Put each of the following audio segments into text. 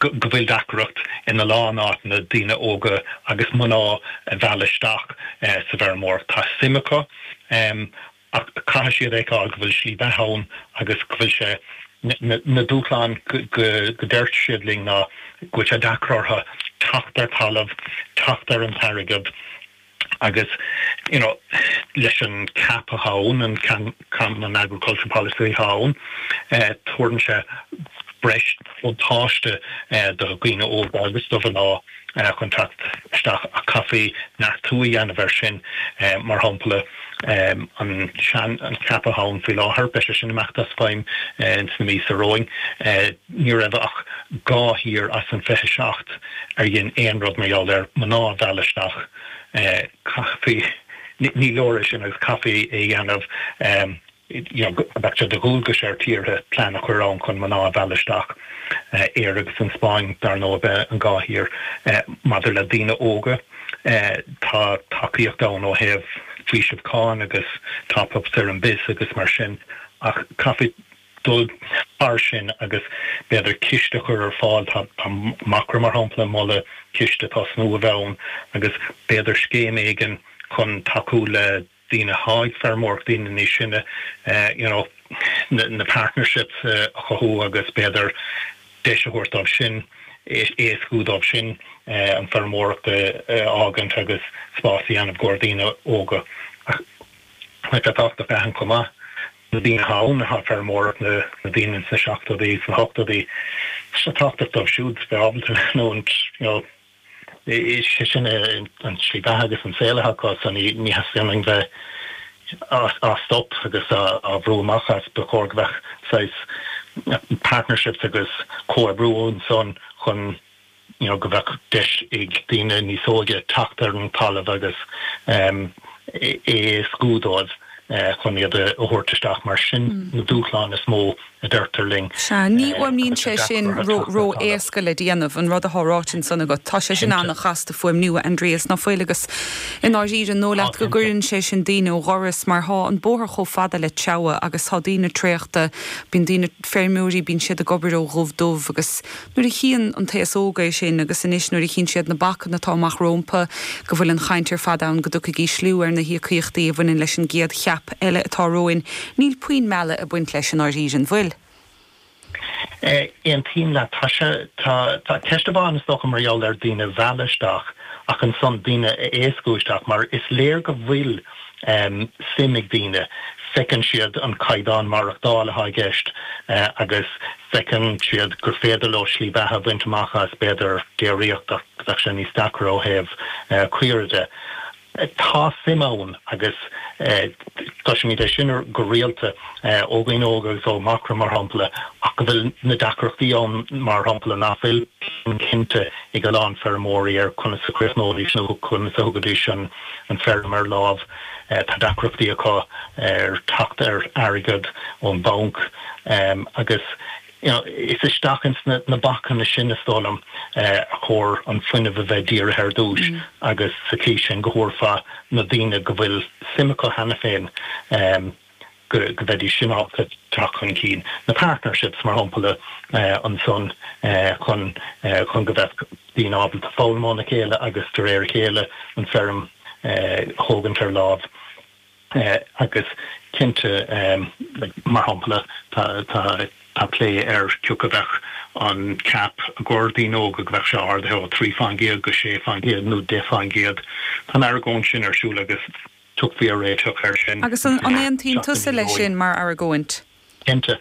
go bhfuil dacracht ina lá na daoine óga agus mná bhealaisteach sa bhearmór tá simcha ach cai siad ag go bhfuil slí bethán agus go bhfuil sé na dúchláin go deirt siad ling ná go sé dacrátha tacht ar talamh tacht ar an tarigab agus leis an cap a hawn and can an agriculture policy hawn tuairn sé breist ó táiste do gine ó agus do ná contact stach a café nach túí an versin mar hapla an cap a hawn fi láthir be sin amachtas feim in mí sa roing ní raibh ach gá hir as an feche seacht gin éonrod marall maná bhealaisteach café ní leir sin agus café dhéanamh de gúil go sé tíre plan a churán chun maná bhealaisteach éiregus an Spáin dar nó bheith an gáhír madidir le daoine óga tá takeíocht da ó heh frísih cáin agus top-up ar an bis agus mar sin ach café dul ar sin agus beidir ciste chur ar fáil tá macra mar hampla molle ciste tá snú a bheann agus beidir scéim éigen chun takeú le daoine háid fermór daoine ní sinne na partnerships chothú agus beidir déisiúirt of sin éascúd of sin an fermórt ágant agus spásí anmh gordíine óga le tácht a bheithan comá na daoine hán a fermórt na daoine sa seachtaí sa hochtaí sa tácht of siúd beábalta nó is sin an slíbethe agus an céilecha san ní hasiming bheith a stop agus a bhrúmachas be chórbheith sais partnerships agus cóbrún son chun go bheith deis ag daoine ní sóide tacht ar an talamh agus scúdáid chun iad a thuirteisteach mar sin na dúchláin is mó a d'irtarling. Ní ormíonn sé sin ró éasca le déanamh an rud a thráin sanna go tá sé sin anna chasta fuim nua Andreas ná foiilegus in áír an nólaat go gurinn sé sin daine ó ghoras mar há an bóthar cho fada le teabha agus há daine tréachta bín daine fémúí bín siad a gobar ó ghomhdómh agus nuair a chéan an TSóga sin agus inis nuair a chin siad na bacha na táach rompa go bhfuil an chaintear fada an go ducha gí slúar na hiíochtaí a bhain leis an géad cheap eile atá roin níl puin meile a buint leis an áín bhfuil. Een team le tá testebán is doch marall daoine bhealaisteach ach an son daoine éascúisteach mar is léir go bhfuil simig daoine fecinn siad an caiidán marachtáil a gist agus fecinn siad gur féidir le slí bethe bhaintach beidir déiríocht sin ní stacr ó heh cuiirde. Tá simón agus tá sin de sinnar go réalta ógain ógus ó macra mar hampla ach go bhfuil na dacrochtaí an mar hampla náfuil cinnte i go lán fermóí ar chun sa crisnóí nó chun sa thugadí sin an fermar lámh tá dacrochtaí acu ar tacht ar airigad ón banc agus is is stachens na bacan na sinna stólam a chóir an fuineh bheith dír ar dúis agus sa cí sin go chóirfa na daoine go bhfuil simcha hena féin go bheití sin áta chun cín. Na partnerships mar hampla an son chun go bheith daoine ábal fáilmána chéile agus tar éir chéile an ferm hógan tar lámh agus cinnte mar hampla tá lé ar ciúcabheith an cap a gordín óga go bheith se ard he 3 fangéad go 6 fangéad nó 10 fangéad tá aragón sin arsúla agus tuchhí a réiteach ar sin. Agus an éon tín tusa lei sin mar aragóint. Cinnte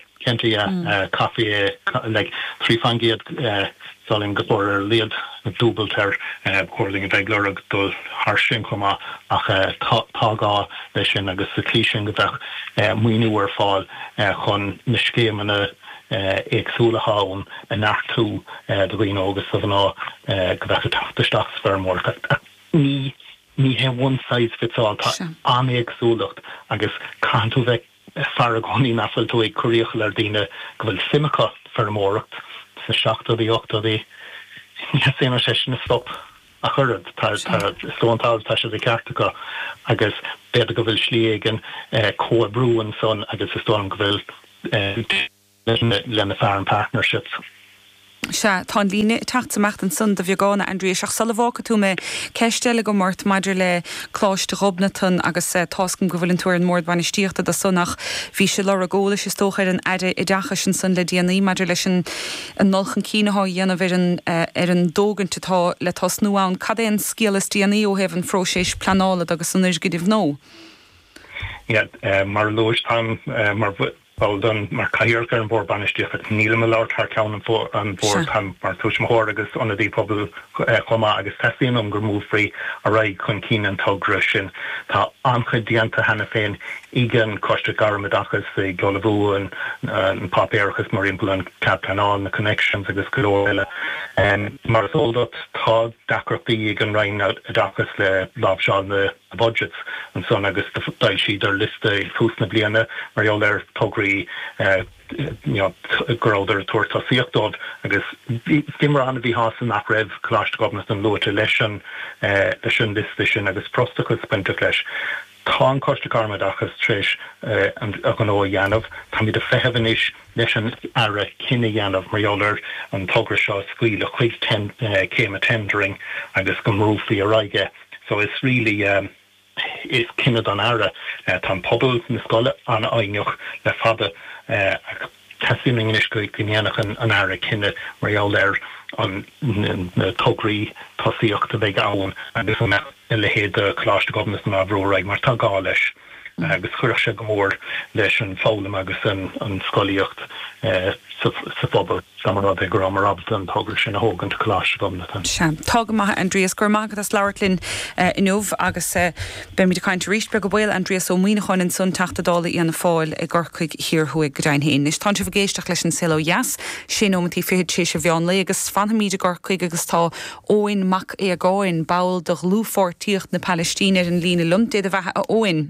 caffé le 3 fangéad solling go ar liad dúbaltar chuirling a bheith dul thar sin chumá ach tágá lei sin agus sa clí sin go bheith muoinú ar fáil chun na scéimena éagsúla háin a nachtú do bhíon agus sa bhaná go bheith tachtasteach fermór. Ní he one size fits all tá anéagsúlacht agus canú bheith faragóí nafil tú ag choíochail ar daoine go bhfuil simcha fermóracht sa 7 8 sé sé sin stop a churad stóntáil tá sé ceartacha agus beidir go bhfuil slíigen cóbrúin son agus is stóm go bhfuil lena fearn partnerships. Se tá líine tachtach an sun a bhí gána Andrea seach salhácha tú me ceistele go mát maidir le chláiste Robnaton agus táscin go bhfuiln túir an mór bhaine stíochtta a sunnach hí se le agóla is tóchair an aide i d dacha sin sun le déanaí maidir leis an nolchan cíineá dhéanamh ar an dóganttatá le tá nuáin cad é an scéalas déanaí ó hebh an fróséis planála agus san nuis go dtíh nó. Mar lois tam mar Baldon mar caircar an bór banistíoch at níle me lár tar ceann an bór tam mar tuismthór agus anna dí pobl chomá agus tesíon gur múfrií a raig chun cín an tugra sin tá ancha dianta hena féin igen costa garmid agus i golabú an papéirchas mar impel an captainán na connections agus goile mar soldot tá dacrochtaí ag an rain a dachas le lábseán na budgets an son agus dail siad ar liste fúsna bliana mar ar tugraí gróidir tuairtá síochtdód agus dimar anna bhí hásan nach raibh chláiste gobnas an luaite leis an liste sin agus prostachas spinte leis. Tá an costa carmad achas tréis an ó dhéanamh, tá mí de fehebanis leis an ara cinenne dhéanamh mar an tugra seo scuil a chuig céim a tendering agus go mrúflií a raige. So it's really is cinnad an ara tá pobl na scoile an ainoch le fada tasíning is go gníanach an ara cinenne mar an tugraí tosíocht a bheith áhan agus le héad a chláiste gobnas na bhróraig mar tá gá leis agus chuir se go mór leis an fólam agus an scoíocht sa fphobal samarrad ag gramar abs an tugra sin a hógan de chláiste gobnas. Tága maithe Andreas gur mágad as leirlinn inmh agus be mí caiint ríist be go bhfuil Andreas ó míochain in sun taachtadála í an fáil ag ggurchuig hiorthúig go dain héin. Is tá se bhgéisteach leis an silo yes sin ómantí fiid sé se bheán le agus fanna míide ggurchuig agus tá óin mac é a gáin bail do lúfortíocht na Palestíne ar an lína lumtéad a bheitthe a óin.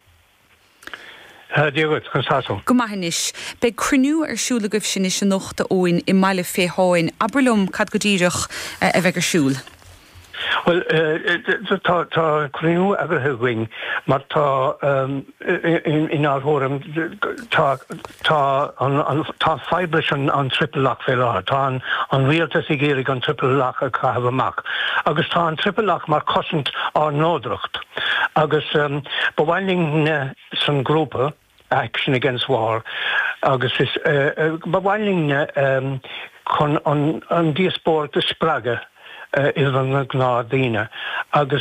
Go maiis, be cruniú ar siúla goibh sin is an nóchta óin I meile féáin, abrlum cad go ddíireach a bheith siúl. Well, tá cruniú a bheith going, mar tá in áthóram tá feiblis an triple lach fé lá, tá an rialtas I géirigh an triple lach a chahabh amach. Agus tá an triple lach mar cosint á nódrocht. Agus bhhailning san grúpa Action Against War agus is bhhailning chun an díospóir de Spraga is an gnádaine agus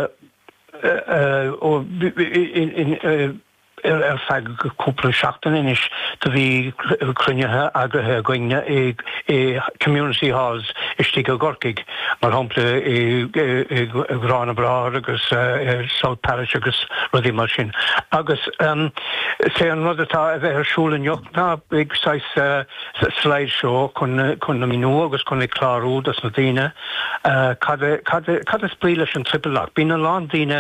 feig cúpla seachtain inis do bhí crunethe agrathe goine I community halls istí go gorcaig mar hampla I Grána Brár agus South Parish agus rudí mar sin. Agus sé an rud atá a bheith ar siúla neochtna ag sais slideshow chun na minú agus chun ag chlárú as na daine cad is sprí leis an triple lach. Bín an lán daine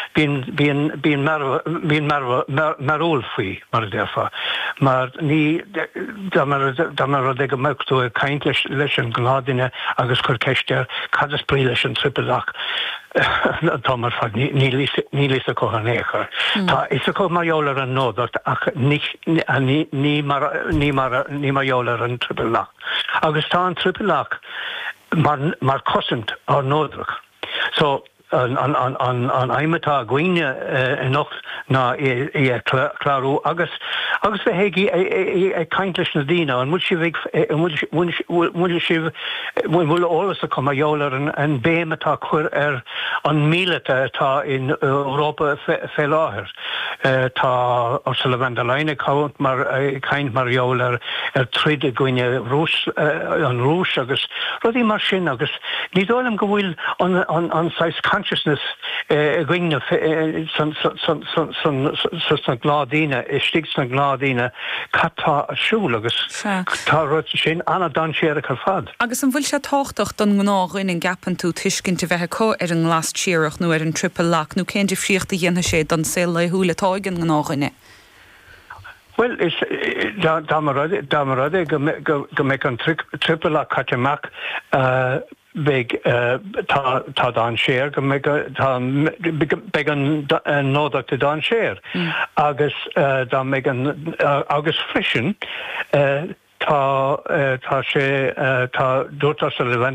bín marúil faoi mar a défa. Mar ní damar ag a mechtú a caint leis an gládaine agus chur ceistear cad is sprí leis an triple lach. Tá mar fad ní lís a cochanéchar. Tá is a có marjólar an nódart ach ní marjólar an triple lach. Agus tá an triple lach mar cosint ar nódrach. So an aimetá gcuine nocht ná I chlárú agus bheith héigi ag caint leis na daine an bhfuil ólas a cum jólar an béim atá chuir ar an mílete tá in Europa fé láthir. Tá Ursula von der Leyen count mar caint mar jólar ar tríd a gcuine an rús agus rudí mar sin agus ní dólam go bhfuil an sais consciousness gcuine san gládíine stig san gládíine catá a siúl agus tá rud sin anna dan séar a chu fad. Agus an bhfuil se táchtach don gnáin in gapan tú tuiscin te bheitthe có ar an glas tíireach nó ar an triple lach nó cén de fríocht a dhéana sé don sé le thuúla táigen gnáine. Well, is damarade go make an triple lach catach big tá dan sér go big an nódach de dan sér agus agus frisin tá sé tá dúirtar sa le